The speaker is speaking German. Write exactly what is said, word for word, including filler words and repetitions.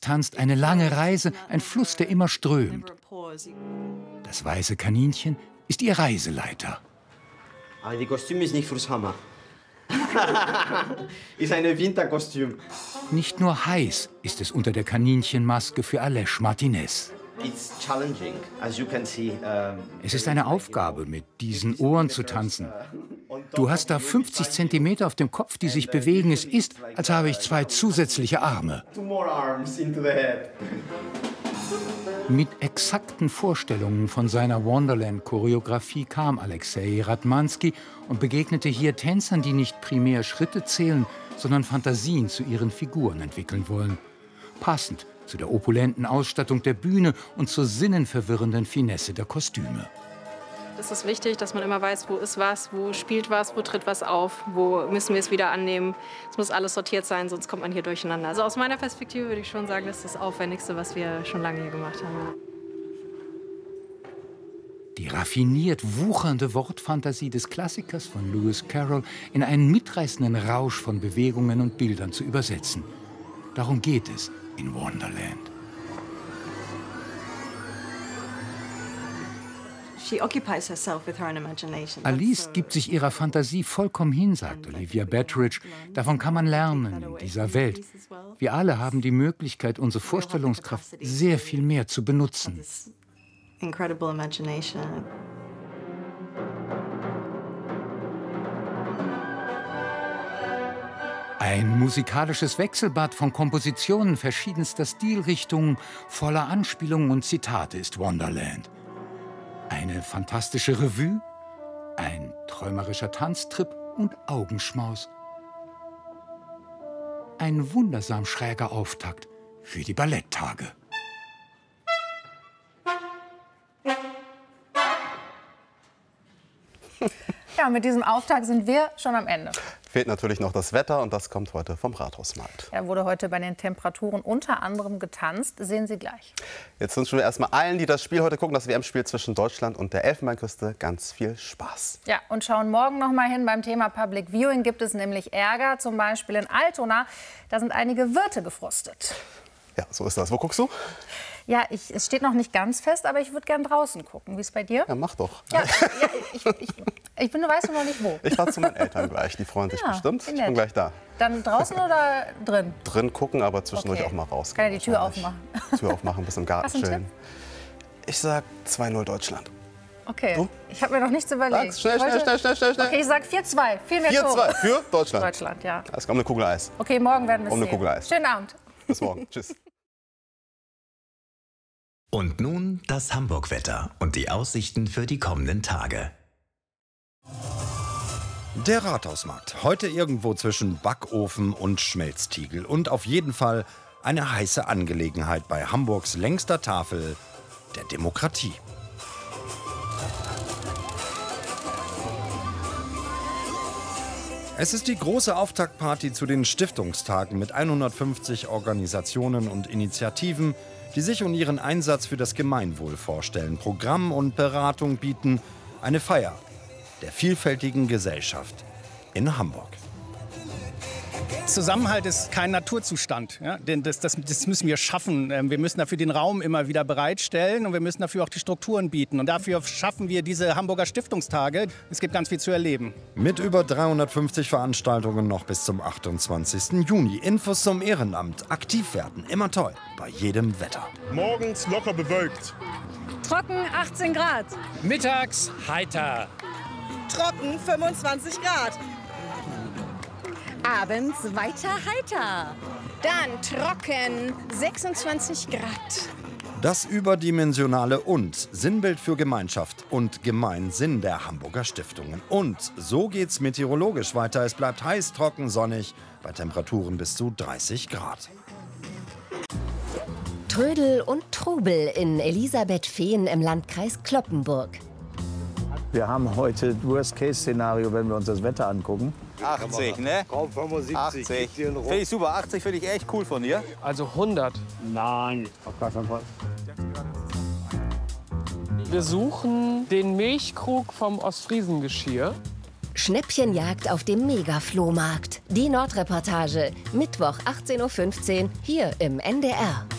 getanzt, eine lange Reise, ein Fluss, der immer strömt. Das weiße Kaninchen ist ihr Reiseleiter. Aber die Kostüm ist nicht für Sommer. Ist ein Winterkostüm. Nicht nur heiß ist es unter der Kaninchenmaske für Aleix Martinez. It's challenging, as you can see. Es ist eine Aufgabe, mit diesen Ohren zu tanzen. Du hast da fünfzig Zentimeter auf dem Kopf, die sich bewegen. Es ist, als habe ich zwei zusätzliche Arme. Mit exakten Vorstellungen von seiner Wonderland-Choreografie kam Alexei Ratmansky und begegnete hier Tänzern, die nicht primär Schritte zählen, sondern Fantasien zu ihren Figuren entwickeln wollen. Passend zu der opulenten Ausstattung der Bühne und zur sinnenverwirrenden Finesse der Kostüme. Es ist wichtig, dass man immer weiß, wo ist was, wo spielt was, wo tritt was auf, wo müssen wir es wieder annehmen. Es muss alles sortiert sein, sonst kommt man hier durcheinander. Also aus meiner Perspektive würde ich schon sagen, das ist das Aufwendigste, was wir schon lange hier gemacht haben. Die raffiniert wuchernde Wortfantasie des Klassikers von Lewis Carroll in einen mitreißenden Rausch von Bewegungen und Bildern zu übersetzen. Darum geht es in Wonderland. Alice gibt sich ihrer Fantasie vollkommen hin, sagt Olivia Betteridge. Davon kann man lernen in dieser Welt. Wir alle haben die Möglichkeit, unsere Vorstellungskraft sehr viel mehr zu benutzen. Ein musikalisches Wechselbad von Kompositionen verschiedenster Stilrichtungen, voller Anspielungen und Zitate ist Wonderland. Eine fantastische Revue, ein träumerischer Tanztrip und Augenschmaus. Ein wundersam schräger Auftakt für die Balletttage. Ja, mit diesem Auftakt sind wir schon am Ende. Fehlt natürlich noch das Wetter und das kommt heute vom Rathausmarkt. Ja, wurde heute bei den Temperaturen unter anderem getanzt. Sehen Sie gleich. Jetzt wünschen wir erstmal allen, die das Spiel heute gucken, das W M-Spiel zwischen Deutschland und der Elfenbeinküste, ganz viel Spaß. Ja, und schauen morgen noch mal hin. Beim Thema Public Viewing gibt es nämlich Ärger, zum Beispiel in Altona. Da sind einige Wirte gefrustet. Ja, so ist das. Wo guckst du? Ja, ich, es steht noch nicht ganz fest, aber ich würde gern draußen gucken. Wie ist es bei dir? Ja, mach doch. Ja, ja ich, ich, ich bin, du weißt noch nicht wo. Ich fahre zu meinen Eltern gleich. Die freuen sich ja, bestimmt. Ich bin gleich da. Dann draußen oder drin? Drin gucken, aber zwischendurch okay. auch mal raus. Kann ja die Tür aufmachen. Tür aufmachen, bis im Garten chillen. Ich sag zwei null Deutschland. Okay, du? Ich habe mir noch nichts überlegt. Schnell, schnell, schnell, schnell, schnell, schnell. Okay, ich sag vier zwei. Viel mehr vier zwei für Deutschland. Deutschland, ja. Es kommt eine Kugel Eis. Okay, morgen werden wir es um sehen. eine Kugel Eis. Schönen Abend. Bis morgen. Tschüss. Und nun das Hamburg-Wetter und die Aussichten für die kommenden Tage. Der Rathausmarkt. Heute irgendwo zwischen Backofen und Schmelztiegel. Und auf jeden Fall eine heiße Angelegenheit bei Hamburgs längster Tafel der Demokratie. Es ist die große Auftaktparty zu den Stiftungstagen mit hundertfünfzig Organisationen und Initiativen, die sich und ihren Einsatz für das Gemeinwohl vorstellen, Programm und Beratung bieten. Eine Feier der vielfältigen Gesellschaft in Hamburg. Zusammenhalt ist kein Naturzustand, ja? Denn das, das, das müssen wir schaffen. Wir müssen dafür den Raum immer wieder bereitstellen und wir müssen dafür auch die Strukturen bieten. Und dafür schaffen wir diese Hamburger Stiftungstage. Es gibt ganz viel zu erleben. Mit über dreihundertfünfzig Veranstaltungen noch bis zum achtundzwanzigsten Juni. Infos zum Ehrenamt. Aktiv werden, immer toll, bei jedem Wetter. Morgens locker bewölkt. Trocken achtzehn Grad. Mittags heiter. Trocken fünfundzwanzig Grad. Abends weiter heiter. Dann trocken sechsundzwanzig Grad. Das überdimensionale und Sinnbild für Gemeinschaft und Gemeinsinn der Hamburger Stiftungen. Und so geht's meteorologisch weiter. Es bleibt heiß, trocken, sonnig bei Temperaturen bis zu dreißig Grad. Trödel und Trubel in Elisabeth-Fehn im Landkreis Cloppenburg. Wir haben heute Worst-Case-Szenario, wenn wir uns das Wetter angucken. achtzig, ne? achtzig. Finde ich super. achtzig finde ich echt cool von dir. Also hundert. Nein, auf gar keinen Fall. Wir suchen den Milchkrug vom Ostfriesengeschirr. Schnäppchenjagd auf dem Mega-Flohmarkt. Die Nordreportage. Mittwoch achtzehn Uhr fünfzehn hier im N D R.